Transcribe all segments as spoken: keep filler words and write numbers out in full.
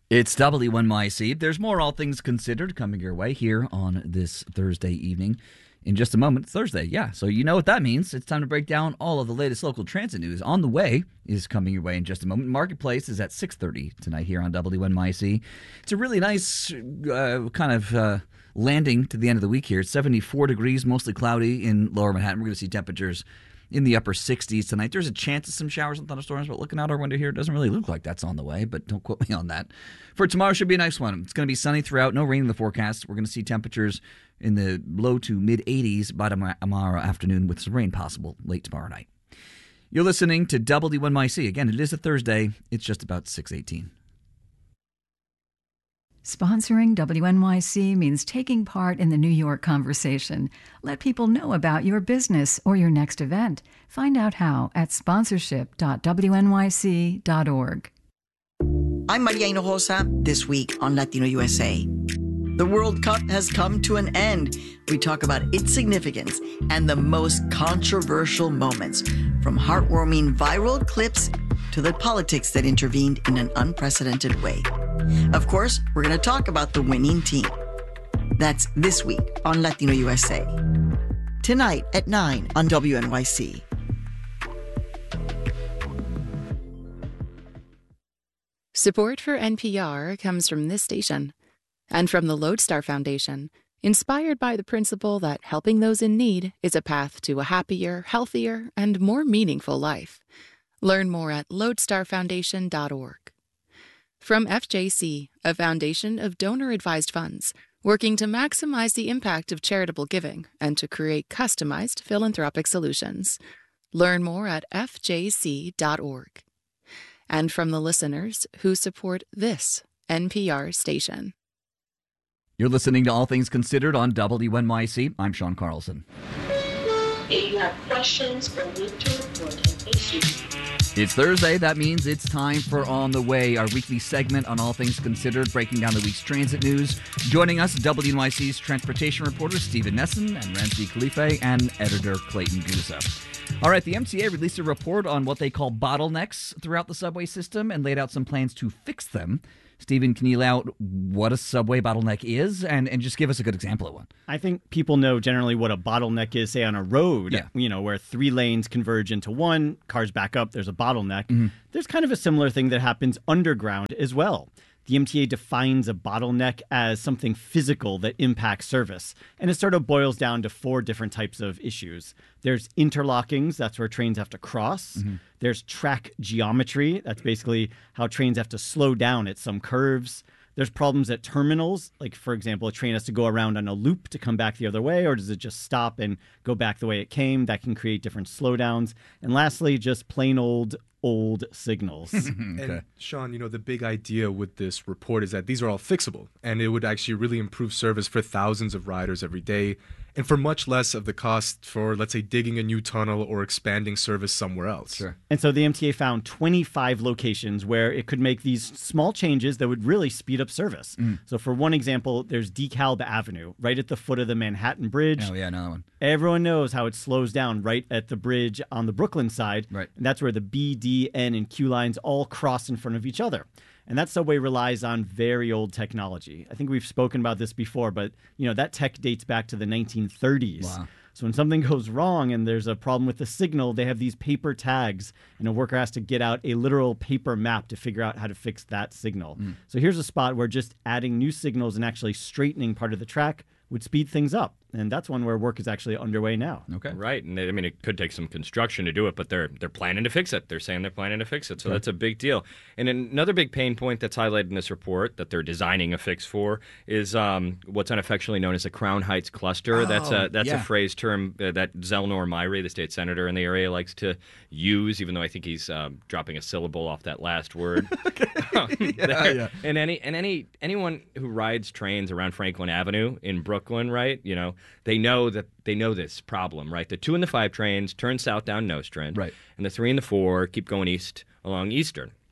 It's W N Y C. There's more All Things Considered coming your way here on this Thursday evening. In just a moment, it's Thursday, yeah. So you know what that means. It's time to break down all of the latest local transit news. On the Way is coming your way in just a moment. Marketplace is at six thirty tonight here on W N Y C. It's a really nice uh, kind of uh, landing to the end of the week here. It's seventy-four degrees, mostly cloudy in lower Manhattan. We're going to see temperatures in the upper sixties tonight. There's a chance of some showers and thunderstorms, but looking out our window here, it doesn't really look like that's on the way, but don't quote me on that. For tomorrow, should be a nice one. It's going to be sunny throughout, no rain in the forecast. We're going to see temperatures in the low to mid eighties by tomorrow afternoon with some rain possible late tomorrow night. You're listening to W N Y C. Again, it is a Thursday. It's just about six eighteen. Sponsoring W N Y C means taking part in the New York conversation. Let people know about your business or your next event. Find out how at sponsorship dot w n y c dot org. I'm Maria Hinojosa, this week on Latino U S A. The World Cup has come to an end. We talk about its significance and the most controversial moments, from heartwarming viral clips to the politics that intervened in an unprecedented way. Of course, we're going to talk about the winning team. That's this week on Latino U S A. Tonight at nine on W N Y C. Support for N P R comes from this station and from the Lodestar Foundation, inspired by the principle that helping those in need is a path to a happier, healthier, and more meaningful life. Learn more at lodestar foundation dot org. From F J C, a foundation of donor-advised funds, working to maximize the impact of charitable giving and to create customized philanthropic solutions. Learn more at f j c dot org. And from the listeners who support this N P R station. You're listening to All Things Considered on W N Y C. I'm Sean Carlson. If you have questions or need to report an issue. It's Thursday. That means it's time for On the Way, our weekly segment on All Things Considered, breaking down the week's transit news. Joining us, W N Y C's transportation reporter Stephen Nesson and Ramsey Khalife, and editor Clayton Guza. All right, the M T A released a report on what they call bottlenecks throughout the subway system and laid out some plans to fix them. Stephen, can you lay out what a subway bottleneck is and, and just give us a good example of one? I think people know generally what a bottleneck is, say, on a road, yeah. you know, where three lanes converge into one, cars back up, there's a bottleneck. Mm-hmm. There's kind of a similar thing that happens underground as well. The M T A defines a bottleneck as something physical that impacts service. And it sort of boils down to four different types of issues. There's interlockings, that's where trains have to cross. Mm-hmm. There's track geometry, that's basically how trains have to slow down at some curves. There's problems at terminals, like, for example, a train has to go around on a loop to come back the other way, or does it just stop and go back the way it came? That can create different slowdowns. And lastly, just plain old old signals. Okay. And Sean, you know, the big idea with this report is that these are all fixable, and it would actually really improve service for thousands of riders every day, and for much less of the cost for, let's say, digging a new tunnel or expanding service somewhere else. Sure. And so the M T A found twenty-five locations where it could make these small changes that would really speed up service. Mm. So for one example, there's DeKalb Avenue, right at the foot of the Manhattan Bridge. Oh, yeah, another one. Everyone knows how it slows down right at the bridge on the Brooklyn side. Right. And that's where the B, D, N, and Q lines all cross in front of each other. And that subway relies on very old technology. I think we've spoken about this before, but you know that tech dates back to the nineteen thirties. Wow. So when something goes wrong and there's a problem with the signal, they have these paper tags, and a worker has to get out a literal paper map to figure out how to fix that signal. Mm. So here's a spot where just adding new signals and actually straightening part of the track would speed things up. And that's one where work is actually underway now. Okay. Right. And they, I mean, it could take some construction to do it, but they're they're planning to fix it. They're saying they're planning to fix it. So okay. That's a big deal. And another big pain point that's highlighted in this report that they're designing a fix for is um, what's unaffectionately known as the Crown Heights cluster. Oh, that's a that's yeah. a phrase term uh, that Zelnor Myrie, the state senator in the area, likes to use, even though I think he's um, dropping a syllable off that last word. um, yeah, yeah. And any and any anyone who rides trains around Franklin Avenue in Brooklyn, right? You know, they know that they know this problem, right? The two and the five trains turn south down Nostrand, right, and the three and the four keep going east along Eastern.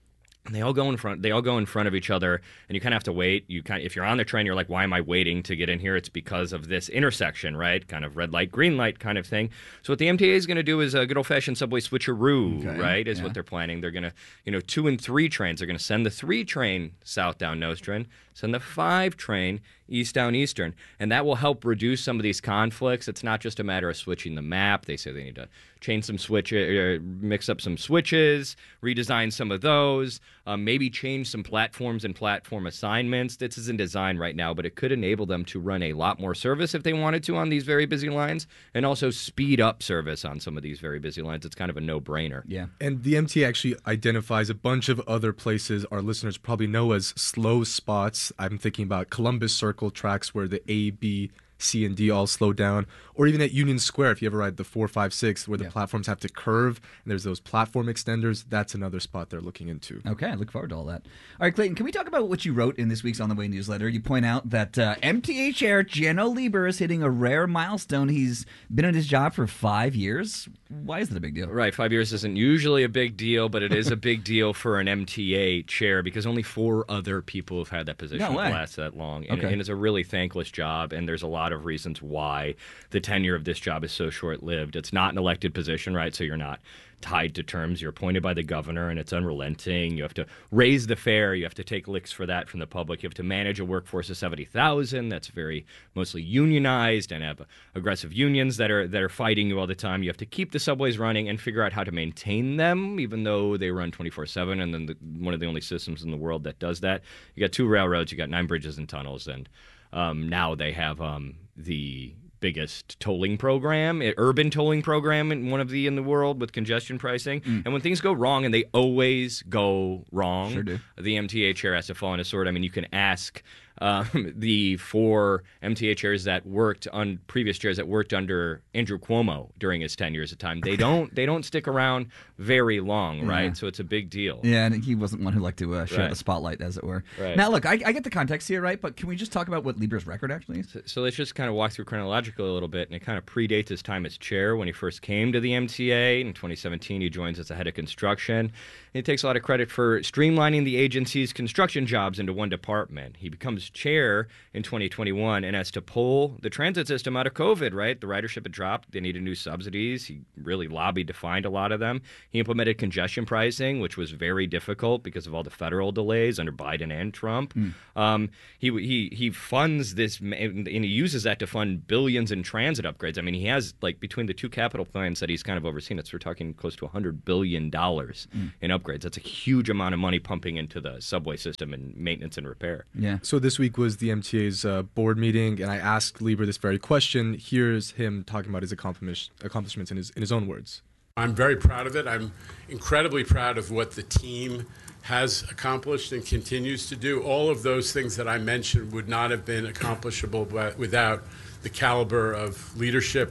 And they all go in front. They all go in front of each other, and you kind of have to wait. You kind, of, if you're on the train, you're like, "Why am I waiting to get in here?" It's because of this intersection, right? Kind of red light, green light, kind of thing. So what the M T A is going to do is a good old fashioned subway switcheroo, Okay. right? Is Yeah. what they're planning. They're going to, you know, two and three trains. They're going to send the three train south down Nostrand, send the five train east down Eastern, and that will help reduce some of these conflicts. It's not just a matter of switching the map. They say they need to change some switches, uh, mix up some switches, redesign some of those, um, maybe change some platforms and platform assignments. This is in design right now, but it could enable them to run a lot more service if they wanted to on these very busy lines, and also speed up service on some of these very busy lines. It's kind of a no-brainer. Yeah. And the M T A actually identifies a bunch of other places our listeners probably know as slow spots. I'm thinking about Columbus Circle tracks where the A, B, C, and D all slow down, or even at Union Square if you ever ride the four five six where the Yeah. platforms have to curve and there's those platform extenders. That's another spot they're looking into. Okay, I look forward to all that. All right, Clayton, can we talk about what you wrote in this week's On the Way newsletter? You point out that uh, M T A chair Geno Lieber is hitting a rare milestone. He's been in his job for five years. Why is that a big deal? Right, five years isn't usually a big deal, but it is a big deal for an M T A chair because only four other people have had that position No way. last that long. And, Okay. and it's a really thankless job, and there's a lot of reasons why the tenure of this job is so short-lived. It's not an elected position, right? So you're not tied to terms. You're appointed by the governor, and it's unrelenting. You have to raise the fare. You have to take licks for that from the public. You have to manage a workforce of seventy thousand that's very mostly unionized and have aggressive unions that are that are fighting you all the time. You have to keep the subways running and figure out how to maintain them, even though they run twenty-four seven, and then the, one of the only systems in the world that does that. You got two railroads, you got nine bridges and tunnels, and um, now they have um, the biggest tolling program, uh, urban tolling program in one of the in the world with congestion pricing. Mm. And when things go wrong, and they always go wrong, Sure do. the M T A chair has to fall on his sword. I mean, you can ask um, the four M T A chairs that worked on previous chairs that worked under Andrew Cuomo during his ten years of time. They don't they don't stick around very long, right? Yeah. So it's a big deal. Yeah, and he wasn't one who liked to uh, share Right. the spotlight, as it were. Right. Now, look, I, I get the context here, right? But can we just talk about what Lieber's record actually is? So, so let's just kind of walk through chronologically a little bit, and it kind of predates his time as chair when he first came to the M T A. In twenty seventeen, he joins as the head of construction. He takes a lot of credit for streamlining the agency's construction jobs into one department. He becomes chair in twenty twenty-one and has to pull the transit system out of COVID, right? The ridership had dropped. They needed new subsidies. He really lobbied to find a lot of them. He implemented congestion pricing, which was very difficult because of all the federal delays under Biden and Trump. Mm. Um, he, he, he funds this, and he uses that to fund billions in transit upgrades. I mean, he has, like, between the two capital plans that he's kind of overseen, it's we're talking close to one hundred billion dollars Mm. in upgrades. That's a huge amount of money pumping into the subway system and maintenance and repair. Yeah. So this week was the M T A's uh, board meeting, and I asked Lieber this very question. Here's him talking about his accomplish- accomplishments in his in his own words. I'm very proud of it. I'm incredibly proud of what the team has accomplished and continues to do. All of those things that I mentioned would not have been accomplishable without the caliber of leadership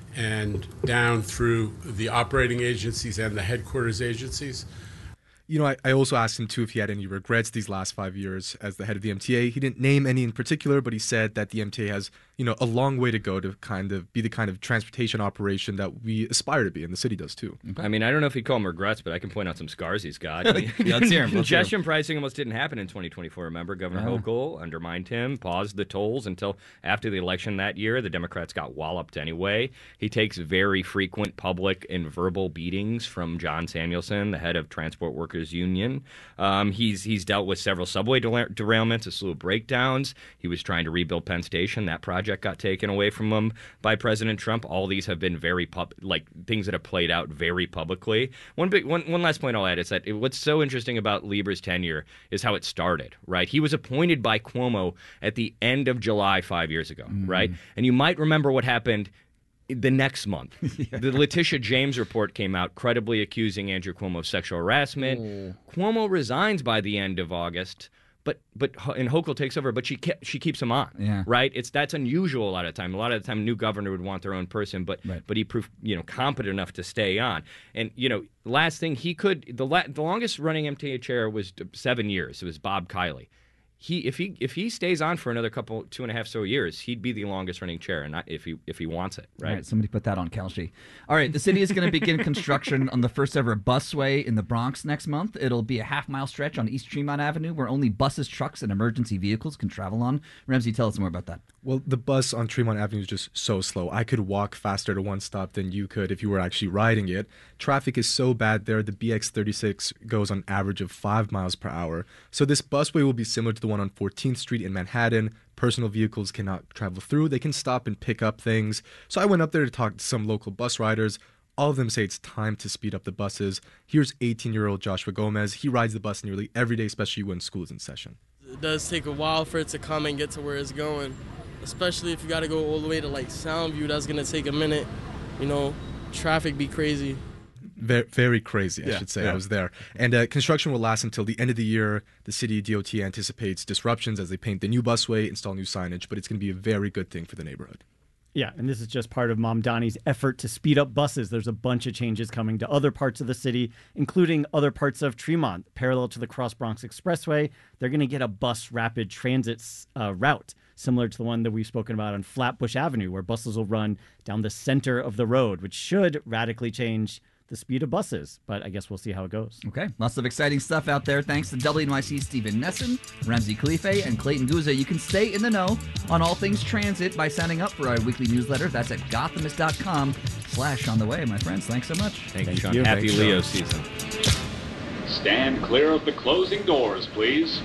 and down through the operating agencies and the headquarters agencies. You know, I, I also asked him, too, if he had any regrets these last five years as the head of the M T A. He didn't name any in particular, but he said that the M T A has, you know, a long way to go to kind of be the kind of transportation operation that we aspire to be, and the city does, too. I mean, I don't know if he'd call them regrets, but I can point out some scars he's got. Yeah, let's hear 'em, let's hear 'em. Congestion pricing almost didn't happen in twenty twenty-four, remember? Governor Oh. Hochul undermined him, paused the tolls until after the election that year. The Democrats got walloped anyway. He takes very frequent public and verbal beatings from John Samuelson, the head of Transport Workers Union. Um, he's he's dealt with several subway dera- derailments, a slew of breakdowns. He was trying to rebuild Penn Station. That project got taken away from him by President Trump. All these have been very pub- like things that have played out very publicly. One big one one last point I'll add is that it, what's so interesting about Lieber's tenure is how it started. Right, he was appointed by Cuomo at the end of July five years ago. Mm. Right, and you might remember what happened the next month. Yeah. The Letitia James report came out, credibly accusing Andrew Cuomo of sexual harassment. Oh. Cuomo resigns by the end of August, but but and Hochul takes over, but she ke- she keeps him on. Yeah. Right? It's that's unusual a lot of the time. A lot of the time, a new governor would want their own person, but Right. but he proved you know competent enough to stay on. And you know, last thing he could the la- the longest running M T A chair was seven years. It was Bob Kiley. he if he if he stays on for another couple two and a half so years, he'd be the longest running chair, and not if he if he wants it, right? All right, somebody put that on Kalshi. All right, the city is going to begin construction on the first ever busway in the Bronx next month. It'll be a half mile stretch on East Tremont Avenue where only buses, trucks, and emergency vehicles can travel on. Ramsey, tell us more about that. Well, the bus on Tremont Avenue is just so slow. I could walk faster to one stop than you could if you were actually riding it. Traffic is so bad there. The B X thirty-six goes on average of five miles per hour. So this busway will be similar to the one on fourteenth Street in Manhattan. Personal vehicles cannot travel through. They can stop and pick up things. So I went up there to talk to some local bus riders. All of them say it's time to speed up the buses. Here's eighteen-year-old Joshua Gomez. He rides the bus nearly every day, especially when school is in session. It does take a while for it to come and get to where it's going, especially if you got to go all the way to like Soundview. That's going to take a minute. You know, traffic be crazy. Very, very crazy, I Yeah, should say. yeah. I was there. And uh, construction will last until the end of the year. The city D O T anticipates disruptions as they paint the new busway, install new signage, but it's going to be a very good thing for the neighborhood. Yeah, and this is just part of Mom Donnie's effort to speed up buses. There's a bunch of changes coming to other parts of the city, including other parts of Tremont. Parallel to the Cross Bronx Expressway, they're going to get a bus rapid transit uh, route, similar to the one that we've spoken about on Flatbush Avenue, where buses will run down the center of the road, which should radically change the speed of buses. But I guess we'll see how it goes. Okay, lots of exciting stuff out there. Thanks to W N Y C's Stephen Nesson, Ramsey Khalife, and Clayton Guzza. You can stay in the know on all things transit by signing up for our weekly newsletter. That's at gothamist.com slash on the way, my friends. Thanks so much. Thank, Thank you, Sean. you. Happy Thanks, Leo Sean. season. Stand clear of the closing doors, please.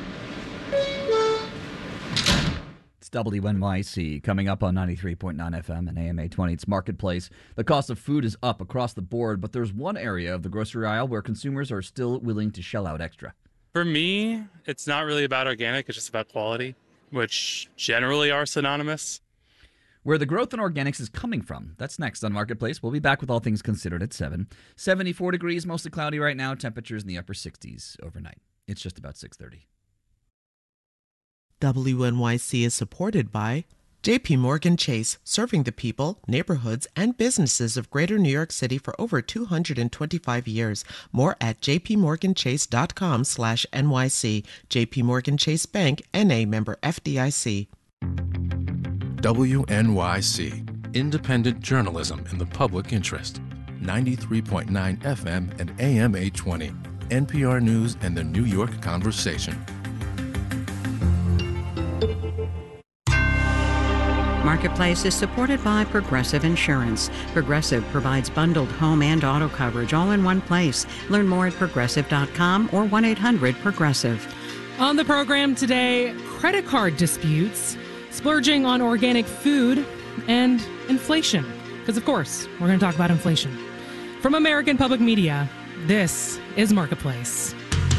It's W N Y C coming up on ninety-three point nine F M and A M eight twenty. It's Marketplace. The cost of food is up across the board, but there's one area of the grocery aisle where consumers are still willing to shell out extra. For me, it's not really about organic, it's just about quality, which generally are synonymous. Where the growth in organics is coming from. That's next on Marketplace. We'll be back with all things considered at seven. seventy-four degrees, mostly cloudy right now. Temperatures in the upper sixties overnight. It's just about six thirty. W N Y C is supported by J P Morgan Chase, serving the people, neighborhoods, and businesses of Greater New York City for over two hundred twenty-five years. More at jpmorganchase.com slash NYC. J P Morgan Chase Bank, N A member F D I C. W N Y C, independent journalism in the public interest. ninety-three point nine F M and A M eight twenty. N P R News and the New York Conversation. Marketplace is supported by Progressive Insurance. Progressive provides bundled home and auto coverage all in one place. Learn more at progressive dot com or one eight hundred progressive. On the program today, credit card disputes, splurging on organic food, and inflation. Because, of course, we're going to talk about inflation. From American Public Media, this is Marketplace.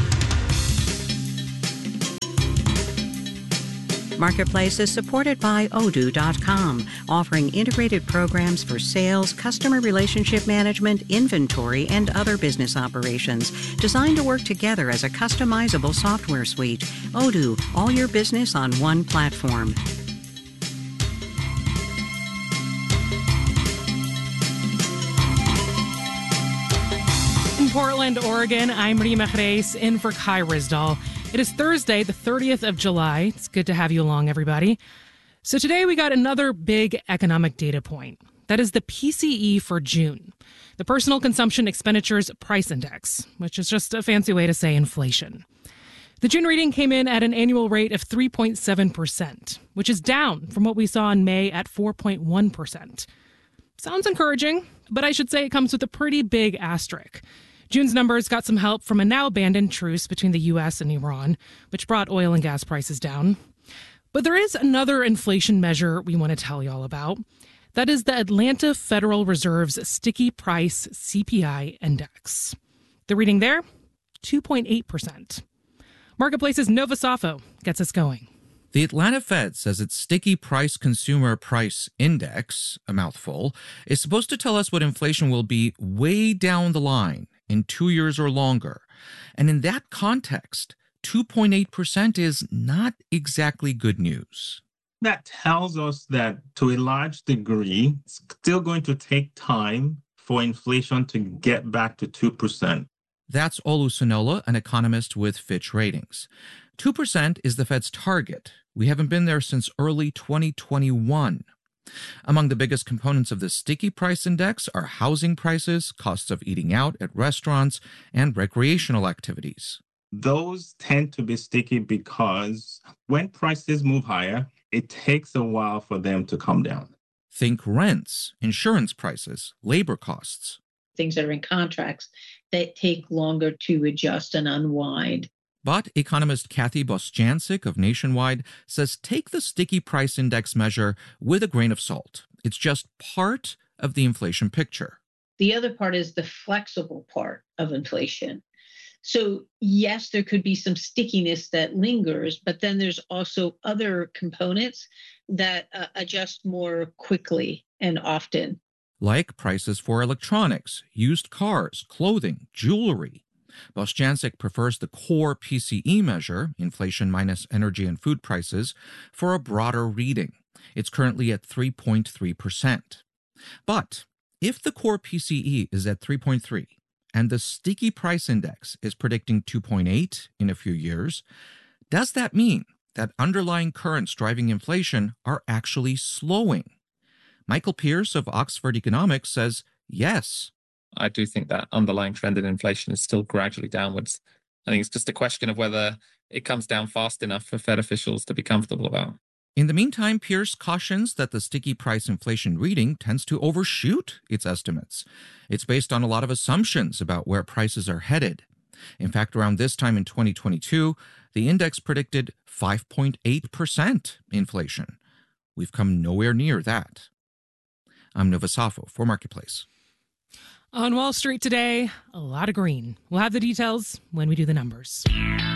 Marketplace is supported by odoo dot com, offering integrated programs for sales, customer relationship management, inventory, and other business operations, designed to work together as a customizable software suite. Odoo, all your business on one platform. In Portland, Oregon, I'm Rima Reis, in for Kai Rizdal. It is Thursday, the thirtieth of July. It's good to have you along, everybody. So today we got another big economic data point. That is the P C E for June, the Personal Consumption Expenditures Price Index, which is just a fancy way to say inflation. The June reading came in at an annual rate of three point seven percent, which is down from what we saw in May at four point one percent. Sounds encouraging, but I should say it comes with a pretty big asterisk. June's numbers got some help from a now abandoned truce between the U S and Iran, which brought oil and gas prices down. But there is another inflation measure we want to tell y'all about. That is the Atlanta Federal Reserve's Sticky Price C P I Index. The reading there, two point eight percent. Marketplace's Nova Safo gets us going. The Atlanta Fed says its Sticky Price Consumer Price Index, a mouthful, is supposed to tell us what inflation will be way down the line in two years or longer. And in that context, two point eight percent is not exactly good news. That tells us that to a large degree, it's still going to take time for inflation to get back to two percent. That's Olu Sonola, an economist with Fitch Ratings. two percent is the Fed's target. We haven't been there since early twenty twenty-one. Among the biggest components of the sticky price index are housing prices, costs of eating out at restaurants, and recreational activities. Those tend to be sticky because when prices move higher, it takes a while for them to come down. Think rents, insurance prices, labor costs. Things that are in contracts that take longer to adjust and unwind. But economist Kathy Bostjancic of Nationwide says take the sticky price index measure with a grain of salt. It's just part of the inflation picture. The other part is the flexible part of inflation. So yes, there could be some stickiness that lingers, but then there's also other components that uh, adjust more quickly and often. Like prices for electronics, used cars, clothing, jewelry. Bostjancic prefers the core P C E measure, inflation minus energy and food prices, for a broader reading. It's currently at three point three percent. But if the core P C E is at three point three and the sticky price index is predicting two point eight in a few years, does that mean that underlying currents driving inflation are actually slowing? Michael Pierce of Oxford Economics says yes. I do think that underlying trend in inflation is still gradually downwards. I think it's just a question of whether it comes down fast enough for Fed officials to be comfortable about. In the meantime, Pierce cautions that the sticky price inflation reading tends to overshoot its estimates. It's based on a lot of assumptions about where prices are headed. In fact, around this time in twenty twenty-two, the index predicted five point eight percent inflation. We've come nowhere near that. I'm Nova Safo for Marketplace. On Wall Street today, a lot of green. We'll have the details when we do the numbers.